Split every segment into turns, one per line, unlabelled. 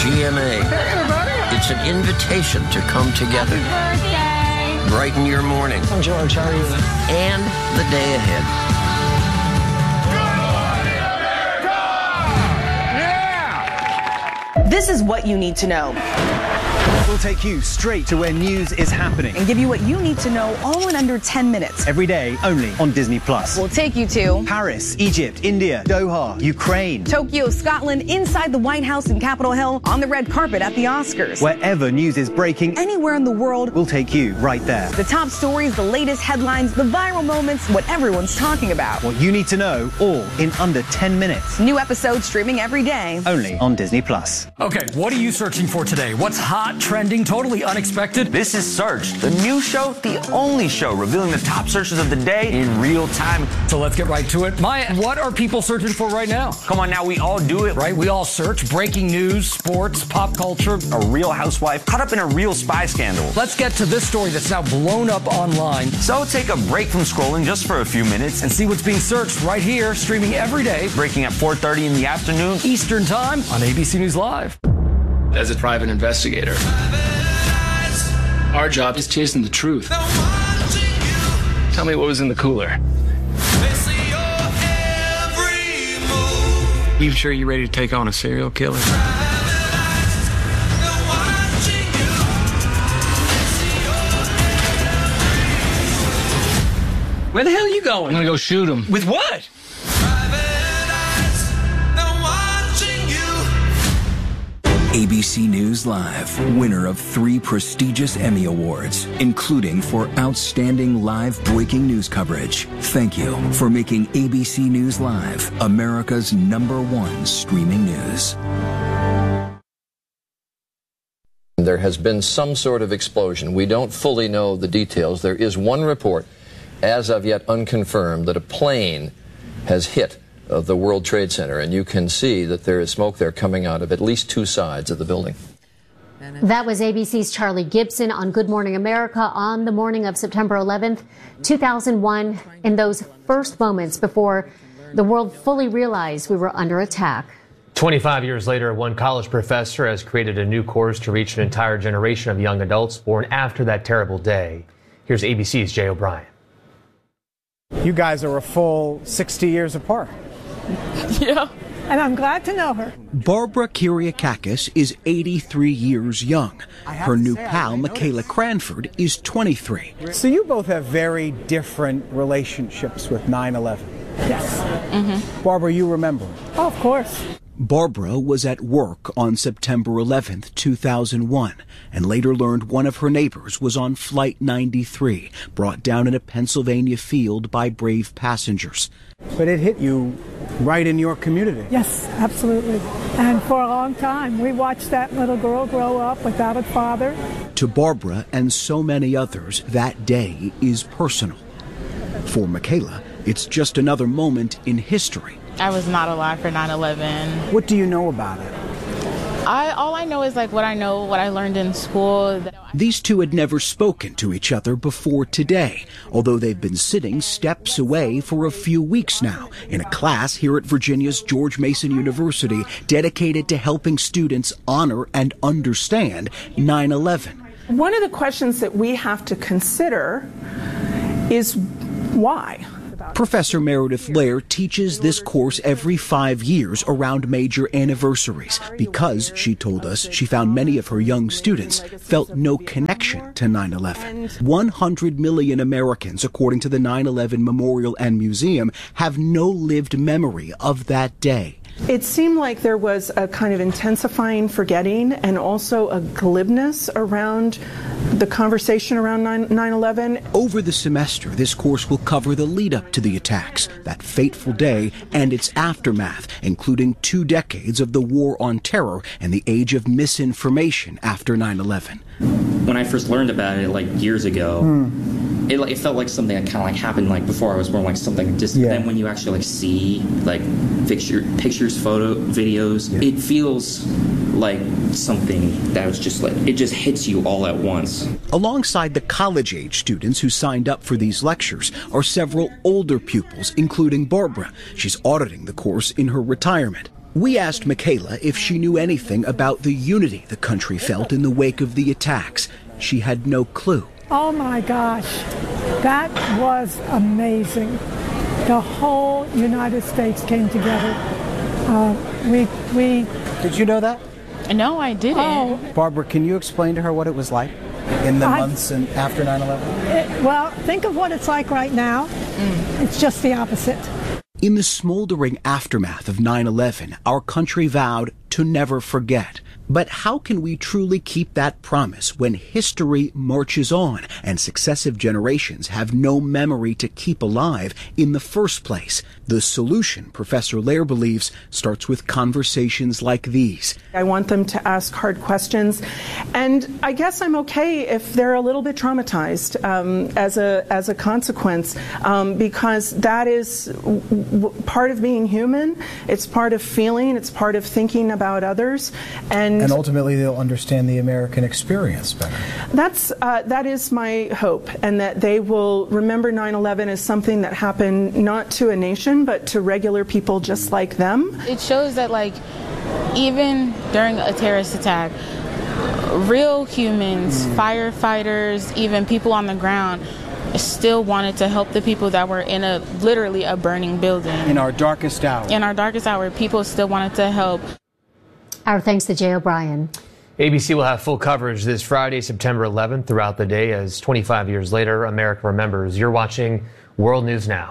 GMA. It's an invitation to come together. Brighten your morning.
I'm George, how are you?
And the day ahead.
This is what you need to know.
We'll take you straight to where news is happening
and give you what you need to know all in under 10 minutes.
every day, only on Disney+.
We'll take you to
Paris, Egypt, India, Doha, Ukraine,
Tokyo, Scotland, inside the White House in Capitol Hill, on the red carpet at the Oscars.
Wherever news is breaking,
anywhere in the world,
we'll take you right there.
The top stories, the latest headlines, the viral moments, what everyone's talking about.
What you need to know, all in under 10 minutes.
New episodes streaming every day.
Only on Disney+.
Okay, what are you searching for today? What's hot, trending, totally unexpected?
This is Search, the new show, the only show revealing the top searches of the day in real time.
So let's get right to it. Maya, what are people searching for right now?
Come on now, we all do it.
Right, we all search breaking news, sports, pop culture.
A real housewife caught up in a real spy scandal.
Let's get to this story that's now blown up online.
So take a break from scrolling just for a few minutes
and see what's being searched right here, streaming every day.
Breaking at 4:30 in the afternoon.
Eastern Time on ABC News Live.
As a private investigator, our job is chasing the truth. Tell me what was in the cooler. You sure you're ready to take on a serial killer? Where the hell are you going? I'm gonna go shoot him.
With what?
ABC News Live, winner of 3 prestigious Emmy Awards, including for outstanding live breaking news coverage. Thank you for making ABC News Live America's #1 streaming news.
There has been some sort of explosion. We don't fully know the details. There is one report, as of yet unconfirmed, that a plane has hit the World Trade Center, and you can see that there is smoke there coming out of at least 2 sides of the building.
That was ABC's Charlie Gibson on Good Morning America on the morning of September 11th, 2001, in those first moments before the world fully realized we were under attack.
25 years later, one college professor has created a new course to reach an entire generation of young adults born after that terrible day. Here's ABC's Jay O'Brien.
You guys are a full 60 years apart.
Yeah, and I'm glad to know her.
Barbara Kyriakakis is 83 years young. Her new pal, Michaela Cranford, is 23.
So you both have very different relationships with 9/11.
Yes.
Mm-hmm. Barbara, you remember?
Oh, of course.
Barbara was at work on September 11th, 2001, and later learned one of her neighbors was on Flight 93, brought down in a Pennsylvania field by brave passengers.
But it hit you right in your community.
Yes, absolutely. And for a long time, we watched that little girl grow up without a father.
To Barbara and so many others, that day is personal. For Michaela, it's just another moment in history.
I was not alive for 9/11.
What do you know about it?
All I know is what I learned in school.
These two had never spoken to each other before today, although they've been sitting steps away for a few weeks now in a class here at Virginia's George Mason University dedicated to helping students honor and understand 9/11.
One of the questions that we have to consider is why?
Professor Meredith Lair teaches this course every 5 years around major anniversaries because, she told us, she found many of her young students felt no connection to 9/11. 100 million Americans, according to the 9/11 Memorial and Museum, have no lived memory of that day.
It seemed like there was a kind of intensifying forgetting and also a glibness around the conversation around 9/11.
Over the semester, this course will cover the lead up to the attacks, that fateful day, and its aftermath, including 2 decades of the war on terror and the age of misinformation after 9/11.
When I first learned about it, years ago, it felt like something that kind of happened before I was born, something distant. Yeah. Then when you actually see pictures, photo, videos, it feels like something that was just it just hits you all at once.
Alongside the college-age students who signed up for these lectures are several older pupils, including Barbara. She's auditing the course in her retirement. We asked Michaela if she knew anything about the unity the country felt in the wake of the attacks. She had no clue.
Oh my gosh, that was amazing. The whole United States came together.
Did you know that?
No, I didn't.
Oh.
Barbara, can you explain to her what it was like in the months and after 9/11?
Well, think of what it's like right now. It's just the opposite.
In the smoldering aftermath of 9/11, our country vowed to never forget. But how can we truly keep that promise when history marches on and successive generations have no memory to keep alive in the first place? The solution, Professor Lair believes, starts with conversations like these.
I want them to ask hard questions, and I guess I'm okay if they're a little bit traumatized as a consequence, because that is part of being human. It's part of feeling. It's part of thinking about others, and
ultimately they'll understand the American experience better.
That is my hope, and that they will remember 9/11 as something that happened not to a nation, but to regular people just like them.
It shows that, like, even during a terrorist attack, real humans, firefighters, even people on the ground, still wanted to help the people that were in literally a burning building.
In our darkest hour.
In our darkest hour, people still wanted to help.
Our thanks to Jay O'Brien.
ABC will have full coverage this Friday, September 11th, throughout the day as 25 years later, America remembers. You're watching World News Now.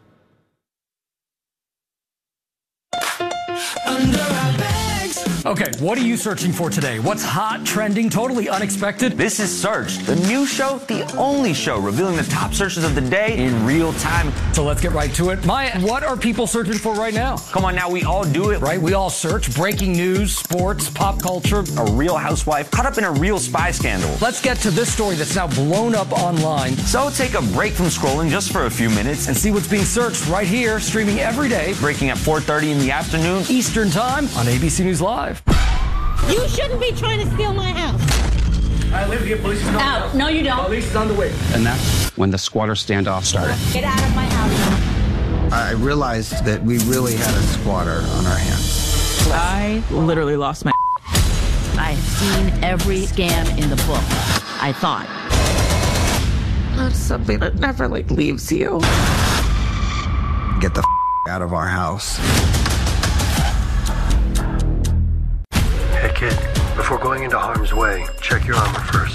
Okay, what are you searching for today? What's hot, trending, totally unexpected?
This is Searched, the new show, the only show revealing the top searches of the day in real time.
So let's get right to it. Maya, what are people searching for right now?
Come on now, we all do it.
Right, we all search breaking news, sports, pop culture.
A real housewife caught up in a real spy scandal.
Let's get to this story that's now blown up online.
So take a break from scrolling just for a few minutes
and see what's being searched right here, streaming every day.
Breaking at 4:30 in the afternoon.
Eastern Time on ABC News Live.
You shouldn't be trying to steal my house.
I live here. Police is on the way.
Out. No, you don't.
Police is on the way.
And that's when the squatter standoff started.
Get out of my house.
I realized that we really had a squatter on our hands.
I literally lost my.
I have seen every scam in the book. I thought.
That's something that never, leaves you.
Get the out of our house.
Hey kid, before going into harm's way, check your armor first.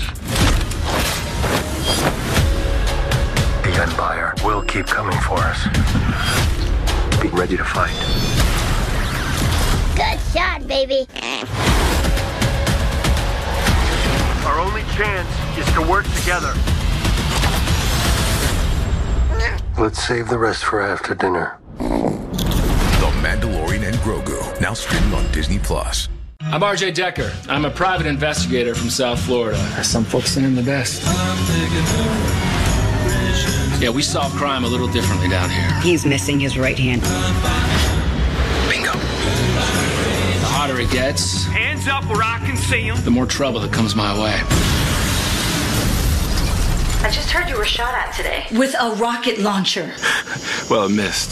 The Empire will keep coming for us. Be ready to fight.
Good shot, baby.
Our only chance is to work together. Let's save the rest for after dinner.
The Mandalorian and Grogu, now streaming on Disney+.
I'm RJ Decker. I'm a private investigator from South Florida.
Some folks say I'm the best.
Yeah, we solve crime a little differently down here.
He's missing his right hand.
Bingo. The hotter it gets,
Hands up where I can see him.
the more trouble that comes my way.
I just heard you were shot at today.
With a rocket launcher.
Well, it missed.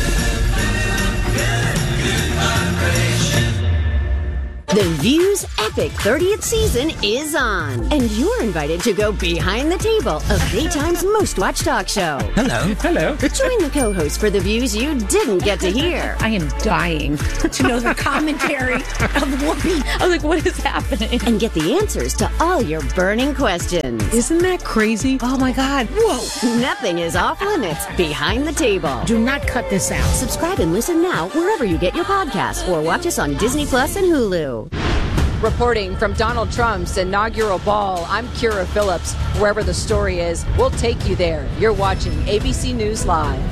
The View's epic 30th season is on, and you're invited to go behind the table of daytime's most watched talk show.
Hello. Hello.
Join the co-host for the views you didn't get to hear.
I am dying to know the commentary of Whoopi. I was like, what is happening?
And get the answers to all your burning questions.
Isn't that crazy? Oh my God. Whoa.
Nothing is off limits behind the table.
Do not cut this out.
Subscribe and listen now wherever you get your podcasts, or watch us on Disney Plus and Hulu.
Reporting from Donald Trump's inaugural ball, I'm Kira Phillips. Wherever the story is, we'll take you there. You're watching ABC News Live.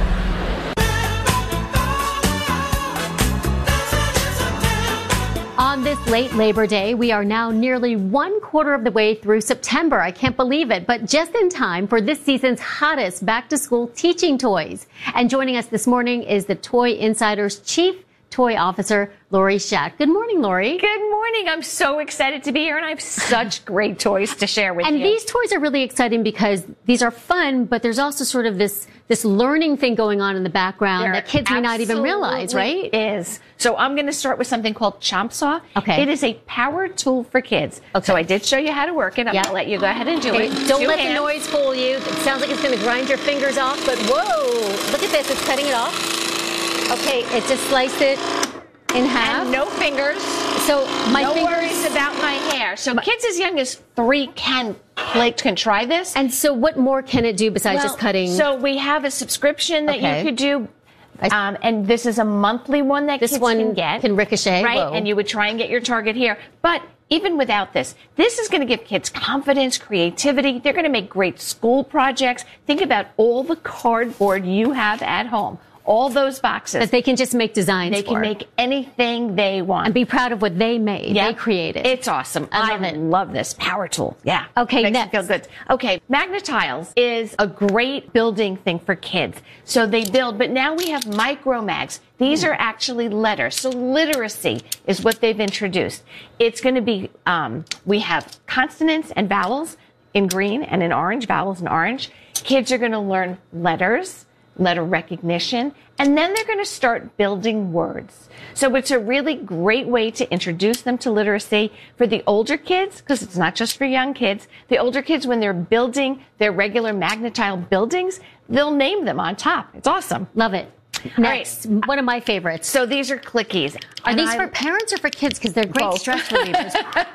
On this late Labor Day, we are now nearly 1/4 of the way through September. I can't believe it, but just in time for this season's hottest back-to-school teaching toys. And joining us this morning is the Toy Insider's Chief Toy Officer Lori Schacht. Good morning, Lori.
Good morning. I'm so excited to be here, and I have such great toys to share with you.
And these toys are really exciting because these are fun, but there's also sort of this learning thing going on in the background that kids may not even realize, right?
Is. So I'm going to start with something called Chomp Saw.
Okay.
It is a power tool for kids. Okay. So I did show you how to work it. I'm going to let you go ahead and do it.
Don't let the noise fool you. It sounds like it's going to grind your fingers off, but whoa, look at this. It's cutting it off. Okay, it just sliced it in half.
And no fingers.
So
no worries about my hair. So kids as young as 3 can try this.
And so what more can it do besides just cutting?
So we have a subscription that you could do. And this is a monthly one that kids can get.
Can ricochet.
Right,
Whoa.
and you would try and get your target here. But even without this is going to give kids confidence, creativity. They're going to make great school projects. Think about all the cardboard you have at home. All those boxes.
That they can just make designs
They can make anything they want.
And be proud of what they made. They created.
It's awesome. I love this. Power tool. Yeah.
Okay,
Makes
next.
me feel good. Okay, Magnetiles is a great building thing for kids. So they build, but now we have Micromags. These are actually letters. So literacy is what they've introduced. It's going to be, we have consonants and vowels in green and in orange, vowels in orange. Kids are going to learn letters, letter recognition, and then they're going to start building words. So it's a really great way to introduce them to literacy for the older kids, because it's not just for young kids. The older kids, when they're building their regular Magnetile buildings, they'll name them on top. It's awesome.
Love it. Next, one of my favorites.
So these are clickies.
Are these for parents or for kids? Because they're great stress relievers.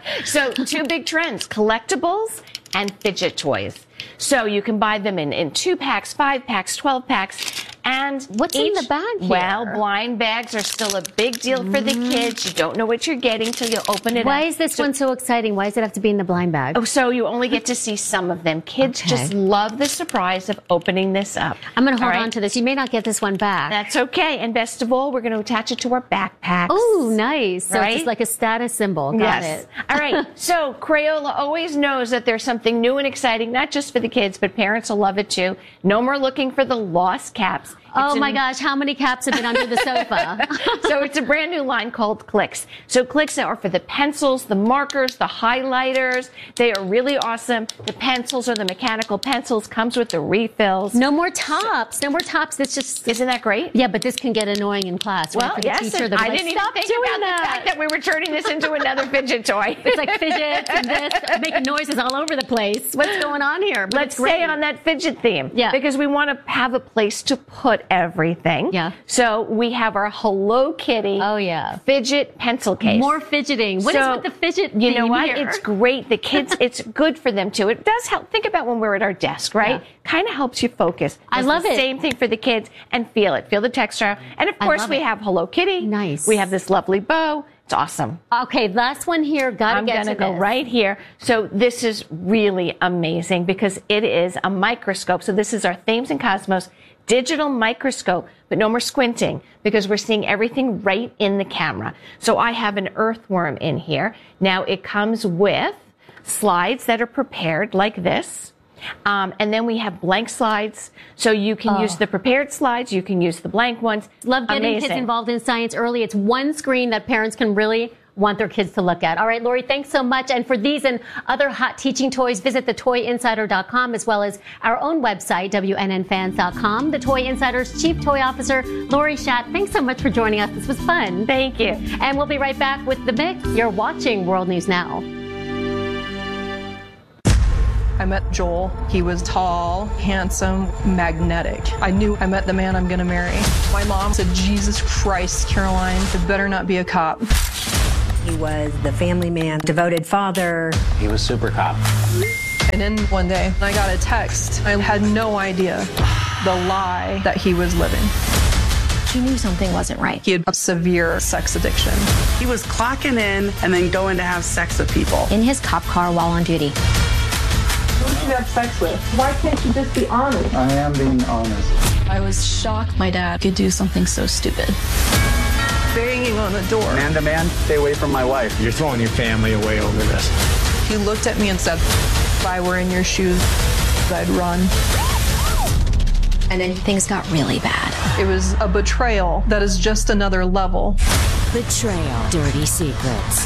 So 2 big trends, collectibles and fidget toys. So you can buy them in 2 packs, 5 packs, 12 packs. And
what's in the bag here?
Well, blind bags are still a big deal for the kids. You don't know what you're getting till you open it up.
Why is this one so exciting? Why does it have to be in the blind bag?
Oh, so you only get to see some of them. Kids just love the surprise of opening this up.
I'm going to hold on to this. You may not get this one back.
That's okay. And best of all, we're going to attach it to our backpacks.
Oh, nice. So
Right?
it's just like a status symbol. Got it.
All right. So Crayola always knows that there's something new and exciting, not just for the kids, but parents will love it too. No more looking for the lost caps.
Oh my gosh, how many caps have been under the sofa?
So it's a brand new line called Clicks. So Clicks are for the pencils, the markers, the highlighters. They are really awesome. The pencils or the mechanical pencils comes with the refills.
No more tops. No more tops. It's just...
Isn't that great?
Yeah, but this can get annoying in class.
Well,
right?
yes.
Teacher,
I didn't even think about the fact that we were turning this into another fidget toy.
It's like fidgets and this, making noises all over the place. What's going on here? But
Let's stay on that fidget theme.
Yeah.
Because we want to have a place to put everything.
Yeah.
So we have our Hello Kitty fidget pencil case.
More fidgeting. What is with the fidget
You know
theme
what?
here?
It's great. The kids, it's good for them too. It does help. Think about when we're at our desk, right?
Yeah.
Kind of helps you focus.
I
It's
love
the
it.
Same thing for the kids, and feel it. Feel the texture. And of
I
course,
love
we
it.
have Hello Kitty.
Nice.
We have this lovely bow. It's awesome.
Okay, last one here.
I'm going to go right here. So this is really amazing because it is a microscope. So this is our Thames and Cosmos digital microscope, but no more squinting because we're seeing everything right in the camera. So I have an earthworm in here. Now it comes with slides that are prepared like this. And then we have blank slides. So you can use the prepared slides. You can use the blank ones.
Love getting kids involved in science early. It's one screen that parents can really want their kids to look at. All right, Lori, thanks so much. And for these and other hot teaching toys, visit thetoyinsider.com as well as our own website, WNNfans.com. The Toy Insider's Chief Toy Officer, Lori Schacht, thanks so much for joining us. This was fun.
Thank you.
And we'll be right back with The Mix. You're watching World News Now.
I met Joel. He was tall, handsome, magnetic. I knew I met the man I'm gonna marry. My mom said, Jesus Christ, Caroline, it better not be a cop.
He was the family man, devoted father.
He was super cop.
And then one day, I got a text. I had no idea the lie that he was living.
She knew something wasn't right.
He had a severe sex addiction.
He was clocking in and then going to have sex with people.
In his cop car while on duty.
Who did you have sex with? Why can't you just be honest?
I am being honest.
I was shocked my dad could do something so stupid. Banging on the door.
Man to man, stay away from my wife.
You're throwing your family away over this.
He looked at me and said, if I were in your shoes, I'd run.
And then things got really bad.
It was a betrayal that is just another level.
Betrayal. Dirty Secrets.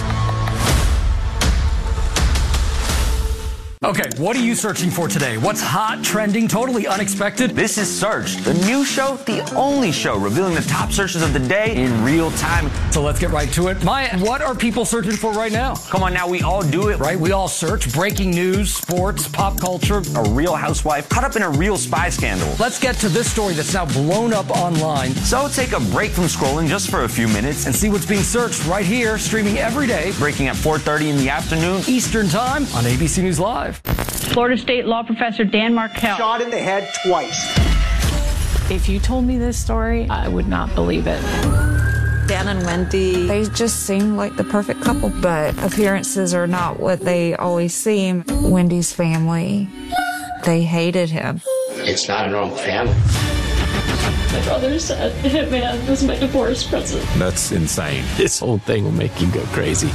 Okay, what are you searching for today? What's hot, trending, totally unexpected?
This is Searched, the new show, the only show revealing the top searches of the day in real time.
So let's get right to it. Maya, what are people searching for right now?
Come on now, we all do it.
Right? We all search breaking news, sports, pop culture.
A real housewife caught up in a real spy scandal.
Let's get to this story that's now blown up online.
So take a break from scrolling just for a few minutes
and see what's being searched right here, streaming every day,
breaking at 4:30 in the afternoon
Eastern Time on ABC News Live.
Florida State law professor Dan Markel.
Shot in the head twice.
If you told me this story, I would not believe it.
Dan and Wendy, they just seem like the perfect couple, but appearances are not what they always seem. Wendy's family, they hated him.
It's not a normal family.
My brother said Hitman was my divorce present.
That's insane. This whole thing will make you go crazy.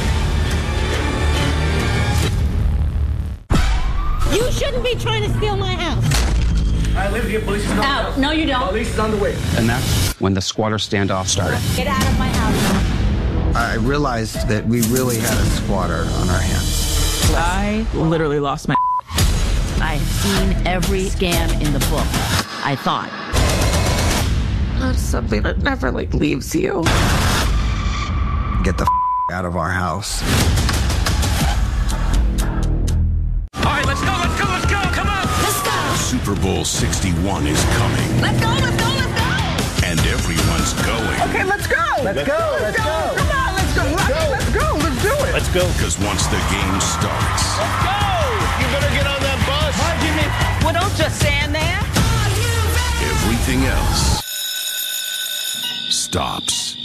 You shouldn't be trying to steal my house.
I live here. Police is on the
Out. No, you don't.
Police is on the way.
And that's when the squatter standoff started.
Get out of my house.
I realized that we really had a squatter on our hands.
I literally lost my.
I've seen every scam in the book. I thought.
That's something that never leaves you.
Get the out of our house.
Super Bowl 61 is coming.
Let's go, let's go, let's go!
And everyone's going.
Okay, let's go! Let's go! Let's go! Come on, let's go! Let's go! Let's do it!
Let's go. Because once the game starts...
Let's go! You better get on that bus! Hi, Jimmy!
Well, don't just stand there.
Everything else... stops.